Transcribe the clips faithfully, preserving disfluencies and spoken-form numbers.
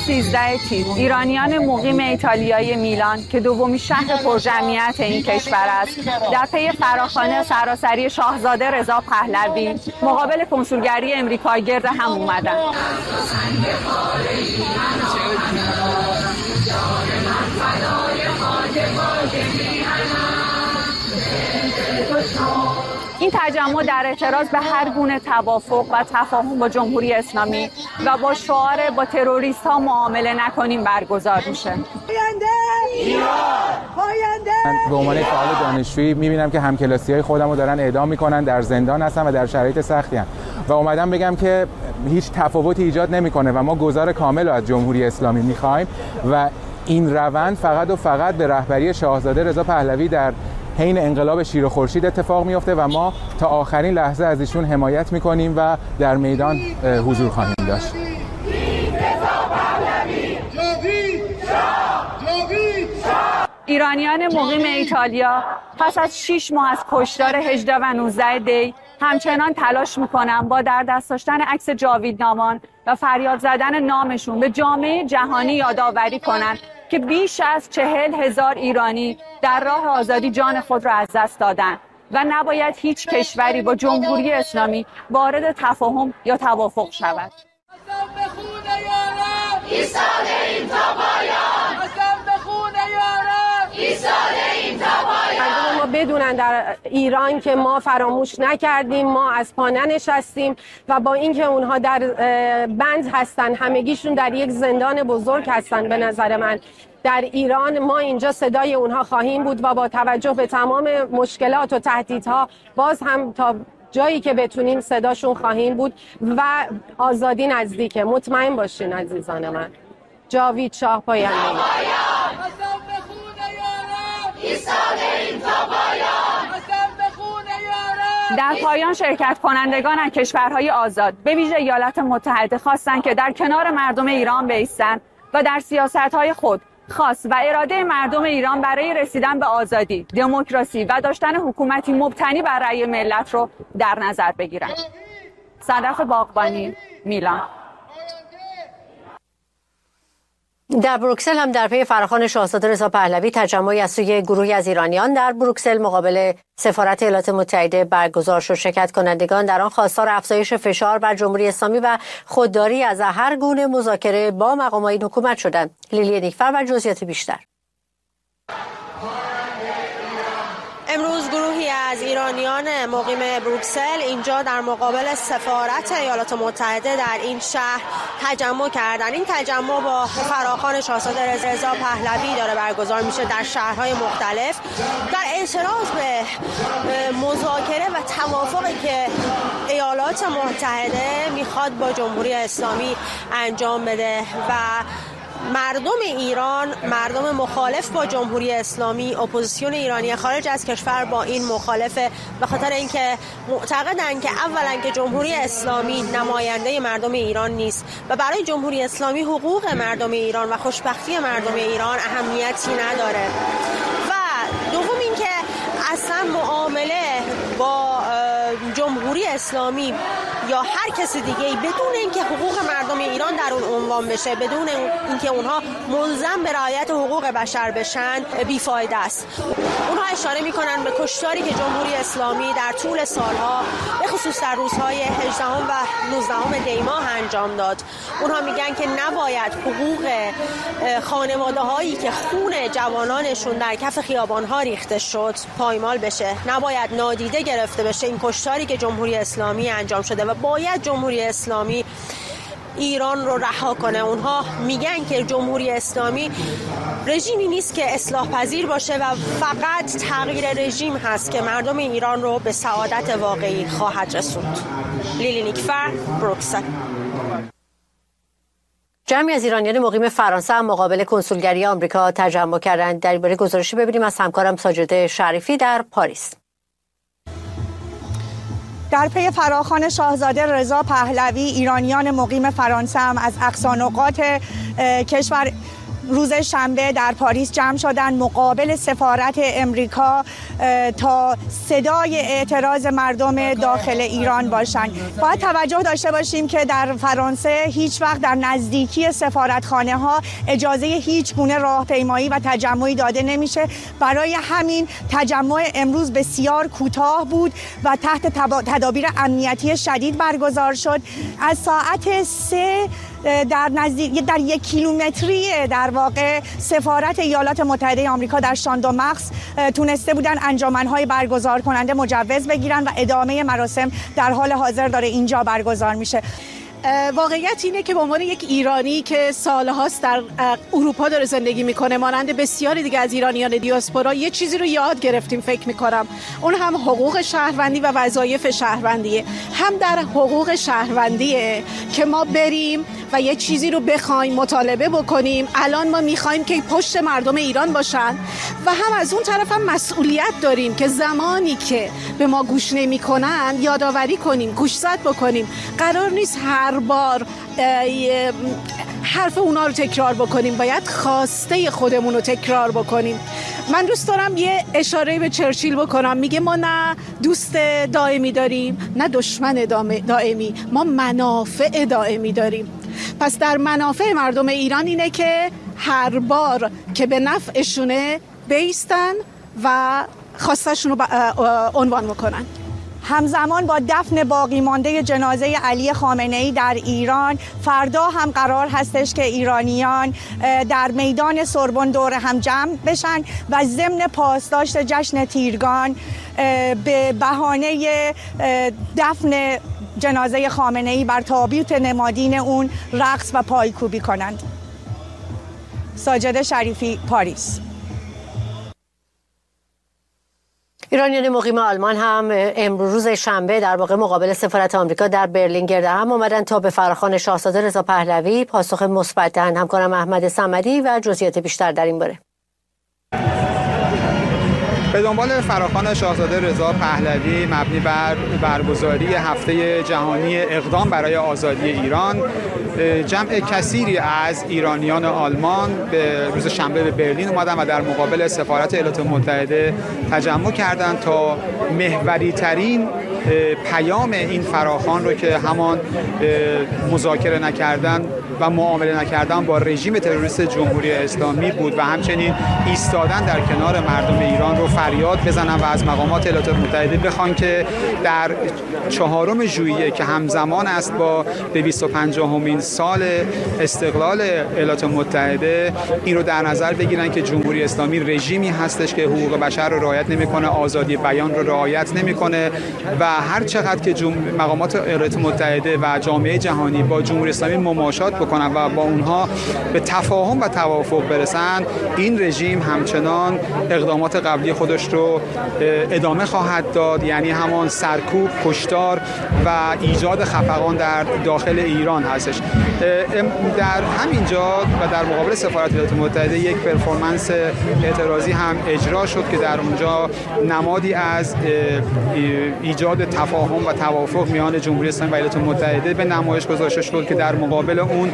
سیزده تیر ایرانیان مقیم ایتالیایی میلان که دومین شهر پرجمعیت این کشور است، در پی فراخوان سراسری شاهزاده رضا پهلوی مقابل کنسولگری امریکا گرد هم اومدند. این تجمع در اعتراض به هر گونه توافق و تفاهم با جمهوری اسلامی و با شعار با تروریست ها معامله نکنیم برگزار میشه. من به عنوان فعال دانشجویی میبینم که همکلاسی‌های خودم رو دارن اعدام میکنن، در زندان هستن و در شرایط سختی هستن و اومدم بگم که هیچ تفاوتی ایجاد نمیکنه و ما گذار کامل رو از جمهوری اسلامی میخوایم و این روند فقط و فقط به رهبری شاهزاده رضا پهلوی در حین انقلاب شیر و خورشید اتفاق میفته و ما تا آخرین لحظه از ایشون حمایت میکنیم و در میدان حضور خواهیم داشت. ایرانیان مقیم ایتالیا پس از شش ماه از کشتار هجده و نوزده دی همچنان تلاش میکنن با در دست داشتن عکس جاویدنامان و فریاد زدن نامشون به جامعه جهانی یادآوری کنن که بیش از چهل هزار ایرانی در راه آزادی جان خود را از دست دادن و نباید هیچ کشوری با جمهوری اسلامی وارد تفاهم یا توافق شود. مردم ما بدونن در ایران که ما فراموش نکردیم، ما از پا ننشستیم و با اینکه اونها در بند هستن، همگیشون در یک زندان بزرگ هستن، به نظر من در ایران ما اینجا صدای اونها خواهیم بود و با توجه به تمام مشکلات و تهدیدها باز هم تا جایی که بتونیم صداشون خواهیم بود و آزادی نزدیکه. مطمئن باشین عزیزان من. جاوید شاه پاینده. در پایان شرکت کنندگان از کشورهای آزاد به ویژه ایالات متحده خواستند که در کنار مردم ایران بایستند و در سیاست‌های خود خاص و اراده مردم ایران برای رسیدن به آزادی، دموکراسی و داشتن حکومتی مبتنی بر رأی ملت رو در نظر بگیرند. صدف باغبانی، میلان. در بروکسل هم در پی فراخوان شاهزاده رضا پهلوی تجمعی از سوی گروهی از ایرانیان در بروکسل مقابل سفارت ایالات متحده برگزار شد. شرکت کنندگان در آن خواستار افزایش فشار بر جمهوری اسلامی و خودداری از هر گونه مذاکره با مقامات این حکومت شدند. لیلی نیکفر و جزئیات بیشتر. امروز گروهی از ایرانیان مقیم بروکسل اینجا در مقابل سفارت ایالات متحده در این شهر تجمع کردن. این تجمع با فراخوان شاهزاده رضا پهلوی داره برگزار میشه در شهرهای مختلف در اعتراض به مذاکره و توافقی که ایالات متحده میخواد با جمهوری اسلامی انجام بده و مردم ایران، مردم مخالف با جمهوری اسلامی، اپوزیسیون ایرانی خارج از کشور با این مخالفه، به خاطر اینکه معتقدن که اولا که جمهوری اسلامی نماینده مردم ایران نیست و برای جمهوری اسلامی حقوق مردم ایران و خوشبختی مردم ایران اهمیتی نداره و دوم اینکه اصلا معامله با جمهوری اسلامی یا هر کسی دیگه بدون اینکه حقوق مردم ایران در اون عنوان بشه، بدون اینکه اونها ملزم به رعایت حقوق بشر بشن، بیفایده است. اونها اشاره میکنن به کشتاری که جمهوری اسلامی در طول سالها به خصوص در روزهای هجدهم و نوزدهم دی ماه انجام داد. اونها میگن که نباید حقوق خانواده هایی که خون جوانانشون در کف خیابان ها ریخته شد پایمال بشه، نباید نادیده گرفته بشه این کشتاری که جمهوری اسلامی انجام شده و باید جمهوری اسلامی ایران رو رها کنه. اونها میگن که جمهوری اسلامی رژیمی نیست که اصلاح پذیر باشه و فقط تغییر رژیم هست که مردم ایران رو به سعادت واقعی خواهد رسوند. لیلی نیکفر، بروکسل. جمعی از ایرانیان مقیم فرانسه هم مقابل کنسولگری آمریکا تجمع کردند. در این باره گزارشی ببینیم از همکارم ساجده شریفی در پاریس. در پی فراخوان شاهزاده رضا پهلوی ایرانیان مقیم فرانسه هم از اقصا نقاط کشور روز شنبه در پاریس جمع شدن مقابل سفارت امریکا تا صدای اعتراض مردم داخل ایران باشند. باید توجه داشته باشیم که در فرانسه هیچ وقت در نزدیکی سفارتخانه ها اجازه هیچ گونه راهپیمایی و تجمعی داده نمیشه. برای همین تجمع امروز بسیار کوتاه بود و تحت تدابیر امنیتی شدید برگزار شد. از ساعت سه در نزدیک در یک کیلومتری در واقع سفارت ایالات متحده آمریکا در شاندوماکس تونسته بودن انجمن‌های برگزار کننده مجوز بگیرن و ادامه مراسم در حال حاضر داره اینجا برگزار میشه. واقعیت اینه که به عنوان یک ایرانی که سالهاست در اروپا داره زندگی میکنه، مانند بسیاری دیگه از ایرانیان دیاسپورا، یه چیزی رو یاد گرفتیم فکر میکنم. اون هم حقوق شهروندی و وظایف شهروندیه. هم در حقوق شهروندیه که ما بریم و یه چیزی رو بخوایم مطالبه بکنیم. الان ما میخوایم که پشت مردم ایران باشن و هم از اون طرف هم مسئولیت داریم که زمانی که به ما گوش نمیکنن یادآوری کنیم، گوشزد بکنیم. قرار نیست هر بار حرف اونا رو تکرار بکنیم، باید خواسته خودمون رو تکرار بکنیم. من دوست دارم یه اشاره به چرچیل بکنم. میگه ما نه دوست دائمی داریم نه دشمن دائمی، ما منافع دائمی داریم. پس در منافع مردم ایران اینه که هر بار که به نفعشونه بیستن و خواستشون رو عنوان بکنن. همزمان با دفن باقی مانده جنازه علی خامنه‌ای در ایران، فردا هم قرار هستش که ایرانیان در میدان سوربن دور هم جمع بشن و ضمن پاسداشت جشن تیرگان به بهانه دفن جنازه خامنه‌ای بر تابوت نمادین اون رقص و پایکوبی کنند. ساجده شریفی، پاریس. ایرانیان مقیم آلمان هم امروز روز شنبه در واقع مقابل سفارت آمریکا در برلین گرد هم آمدن تا به فراخوان شاهزاده رضا پهلوی پاسخ مثبت دهند. همکارم احمد صمدی و جزئیات بیشتر در این باره. به دنبال فراخوان شاهزاده رضا پهلوی مبنی بر برگزاری هفته جهانی اقدام برای آزادی ایران، جمع کثیری از ایرانیان آلمان به روز شنبه به برلین اومدن و در مقابل سفارت ایالات متحده تجمع کردند تا محوری ترین پیام این فراخوان رو که همان مذاکره نکردن و معامله نکردن با رژیم تروریست جمهوری اسلامی بود و همچنین ایستادن در کنار مردم ایران رو فریاد بزنن و از مقامات ایالات متحده بخوان که در چهارم ژوئیه که همزمان است با دویست و پنجاهمین سال استقلال ایالات متحده، این رو در نظر بگیرن که جمهوری اسلامی رژیمی هستش که حقوق بشر رو رعایت نمیکنه، آزادی بیان رو رعایت نمیکنه و هر چقدر که مقامات ایالات متحده و جامعه جهانی با جمهوری اسلامی مماشات بکنن و با اونها به تفاهم و توافق برسن، این رژیم همچنان اقدامات قبلی خودش رو ادامه خواهد داد، یعنی همان سرکوب، کشتار و ایجاد خفقان در داخل ایران هستش. در همینجا و در مقابل سفارت ایالات متحده یک پرفورمنس اعتراضی هم اجرا شد که در اونجا نمادی از ایجاد تفاهم و توافق میان جمهوری اسلامی و ایالات متحده به نمایش گذاشته شد که در مقابل اون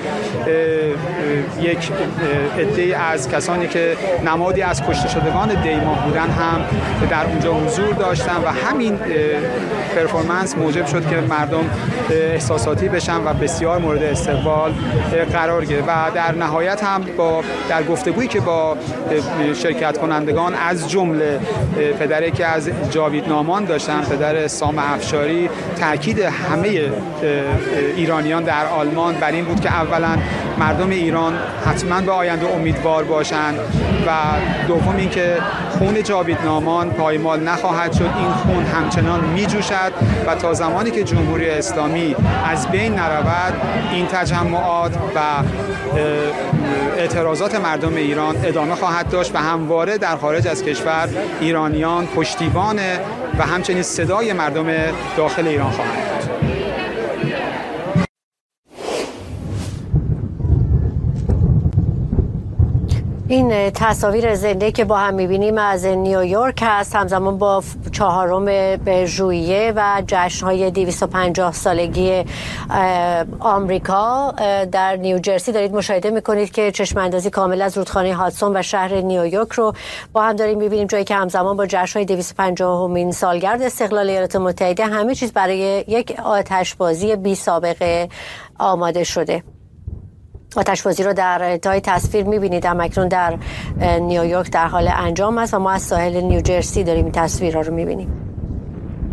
یک عده از کسانی که نمادی از کشته شدگان دیما بودن هم در اونجا حضور داشتن و همین پرفورمنس موجب شد که مردم احساساتی بشن و بسیار مورد استقبال قرار گرفت و در نهایت هم با در گفتگویی که با شرکت کنندگان از جمله پدری که از جاوید نامان داشتن، پدر سام افشاری، تاکید همه ایرانیان در آلمان بر این بود که اولا مردم ایران حتما به آینده امیدوار باشند و دوم اینکه خون جاوید نامان پایمال نخواهد شد، این خون همچنان میجوشد و تا زمانی که جمهوری اسلامی از بین نرود این تجمعات و اعتراضات مردم ایران ادامه خواهد داشت و همواره در خارج از کشور ایرانیان پشتیبان و همچنین صدای مردم داخل ایران خواهند بود. این تصاویر زنده که با هم می‌بینیم از نیویورک هست، همزمان با چهارم به ژوئیه و جشن‌های دویست و پنجاه سالگی آمریکا در نیوجرسی دارید مشاهده می‌کنید که چشم‌اندازی کامل از رودخانه هادسون و شهر نیویورک رو با هم داریم می‌بینیم، جایی که همزمان با جشن‌های دویست و پنجاهمین سالگرد استقلال ایالات متحده همه چیز برای یک آتشبازی بی سابقه آماده شده. آتشبازی رو در انتهای تصویر می‌بینید، همکنون در نیویورک در حال انجام است و ما از ساحل نیوجرسی داریم این تصویرها رو می‌بینیم.